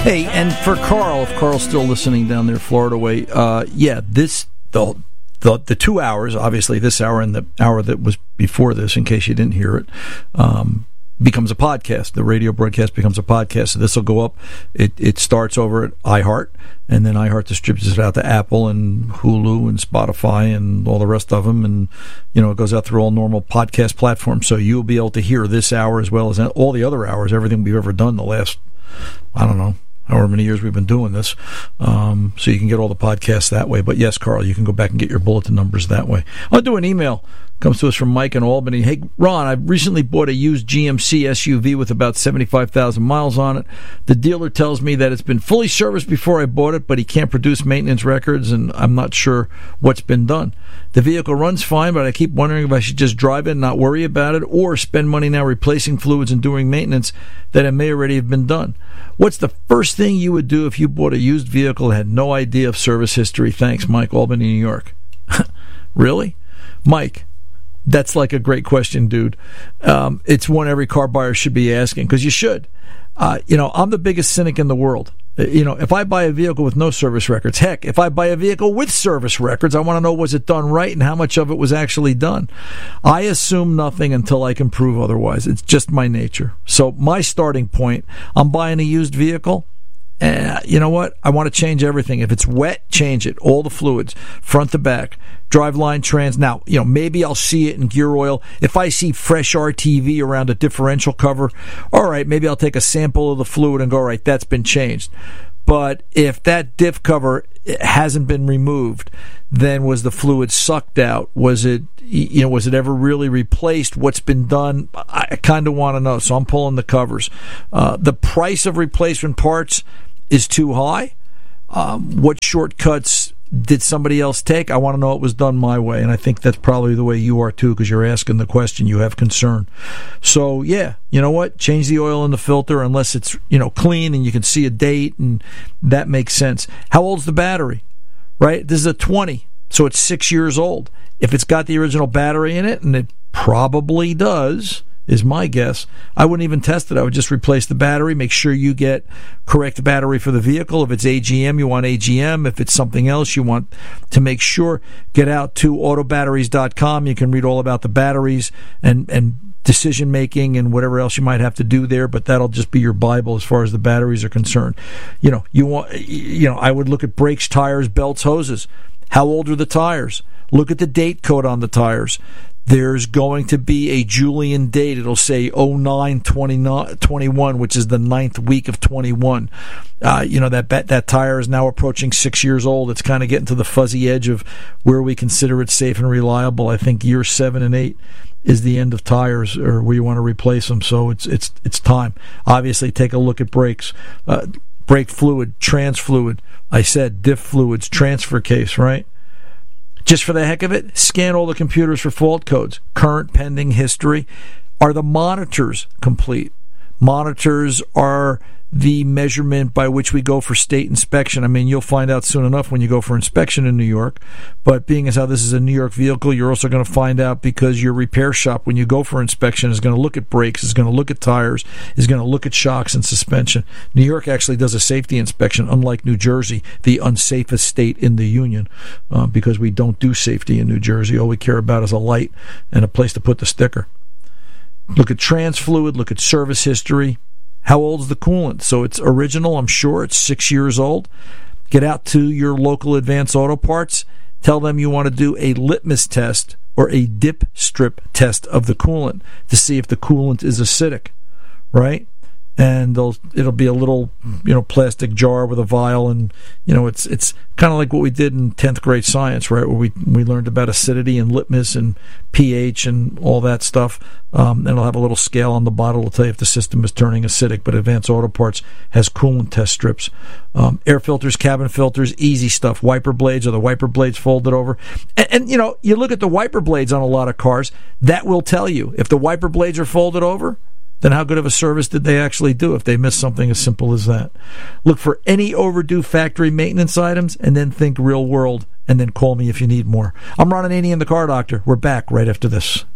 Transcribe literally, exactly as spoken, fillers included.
Hey, and for Carl, if Carl's still listening down there Florida way, uh, yeah, this, the, the the two hours, obviously this hour and the hour that was before this, in case you didn't hear it, um, becomes a podcast. The radio broadcast becomes a podcast. So this will go up. It it starts over at iHeart, and then iHeart distributes it out to Apple and Hulu and Spotify and all the rest of them. And, you know, it goes out through all normal podcast platforms. So you'll be able to hear this hour as well as all the other hours, everything we've ever done the last, I don't know, however many years we've been doing this. Um, so you can get all the podcasts that way. But yes, Carl, you can go back and get your bulletin numbers that way. I'll do an email. Comes to us from Mike in Albany. Hey, Ron, I recently bought a used G M C S U V with about seventy-five thousand miles on it. The dealer tells me that it's been fully serviced before I bought it, but he can't produce maintenance records, and I'm not sure what's been done. The vehicle runs fine, but I keep wondering if I should just drive it and not worry about it, or spend money now replacing fluids and doing maintenance that it may already have been done. What's the first thing you would do if you bought a used vehicle and had no idea of service history? Thanks, Mike, Albany, New York. Really? Mike, that's like a great question, dude. Um, it's one every car buyer should be asking, because you should. Uh, you know, I'm the biggest cynic in the world. You know, if I buy a vehicle with no service records, heck, if I buy a vehicle with service records, I want to know, was it done right and how much of it was actually done. I assume nothing until I can prove otherwise. It's just my nature. So my starting point, I'm buying a used vehicle. And you know what? I want to change everything. If it's wet, change it. All the fluids, front to back, driveline, trans. Now, you know, maybe I'll see it in gear oil. If I see fresh R T V around a differential cover, all right, maybe I'll take a sample of the fluid and go, all right, that's been changed. But if that diff cover hasn't been removed, then was the fluid sucked out? Was it, you know, was it ever really replaced? What's been done? I kind of want to know. So I'm pulling the covers. Uh, the price of replacement parts is too high. Um, what shortcuts did somebody else take? I want to know it was done my way, and I think that's probably the way you are too, because you're asking the question, you have concern. So yeah, you know what? Change the oil in the filter unless it's, you know, clean and you can see a date, and that makes sense. How old's the battery? Right? This is a twenty, so it's six years old. If it's got the original battery in it, and it probably does, is my guess, I wouldn't even test it. I would just replace the battery, make sure you get correct battery for the vehicle. If it's A G M, you want A G M. If it's something else, you want to make sure. Get out to auto batteries dot com. You can read all about the batteries and, and decision making and whatever else you might have to do there, but that'll just be your Bible as far as the batteries are concerned. You know, you want, you know, I would look at brakes, tires, belts, hoses. How old are the tires? Look at the date code on the tires. There's going to be a Julian date. It'll say oh nine twenty-one, which is the ninth week of twenty-one. Uh, you know, that that tire is now approaching six years old. It's kind of getting to the fuzzy edge of where we consider it safe and reliable. I think year seven and eight is the end of tires, or where you want to replace them. So it's it's it's time. Obviously, take a look at brakes. Uh, brake fluid, trans fluid. I said diff fluids, transfer case, right? Just for the heck of it, scan all the computers for fault codes. Current, pending, history. Are the monitors complete? Monitors are the measurement by which we go for state inspection. I mean, you'll find out soon enough when you go for inspection in New York. But being as how this is a New York vehicle, you're also going to find out, because your repair shop, when you go for inspection, is going to look at brakes, is going to look at tires, is going to look at shocks and suspension. New York actually does a safety inspection, unlike New Jersey, the unsafest state in the union, uh, because we don't do safety in New Jersey. All we care about is a light and a place to put the sticker. Look at trans fluid, look at service history. How old is the coolant? So it's original, I'm sure. It's six years old. Get out to your local Advance Auto Parts. Tell them you want to do a litmus test or a dip strip test of the coolant to see if the coolant is acidic, right? And they'll, it'll be a little, you know, plastic jar with a vial, and you know, it's it's kind of like what we did in tenth grade science, right? Where we we learned about acidity and litmus and pH and all that stuff. Um, and it'll have a little scale on the bottle to tell you if the system is turning acidic. But Advanced Auto Parts has coolant test strips, um, air filters, cabin filters, easy stuff. Wiper blades, or the wiper blades folded over, and, and you know, you look at the wiper blades on a lot of cars. That will tell you if the wiper blades are folded over. Then how good of a service did they actually do if they missed something as simple as that? Look for any overdue factory maintenance items, and then think real world, and then call me if you need more. I'm Ron Ananian, the Car Doctor. We're back right after this.